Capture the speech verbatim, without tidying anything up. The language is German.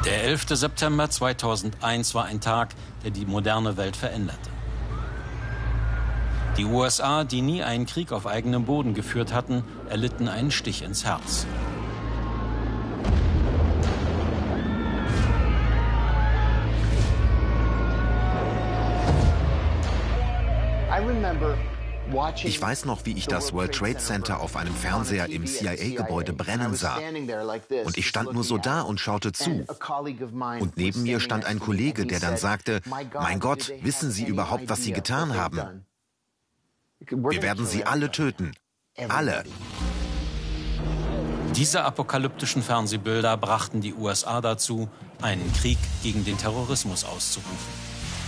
Der elfte September zweitausendeins war ein Tag, der die moderne Welt veränderte. Die U S A, die nie einen Krieg auf eigenem Boden geführt hatten, erlitten einen Stich ins Herz. Ich weiß noch, wie ich das World Trade Center auf einem Fernseher im C I A-Gebäude brennen sah. Und ich stand nur so da und schaute zu. Und neben mir stand ein Kollege, der dann sagte, mein Gott, wissen Sie überhaupt, was Sie getan haben? Wir werden sie alle töten. Alle. Diese apokalyptischen Fernsehbilder brachten die U S A dazu, einen Krieg gegen den Terrorismus auszurufen.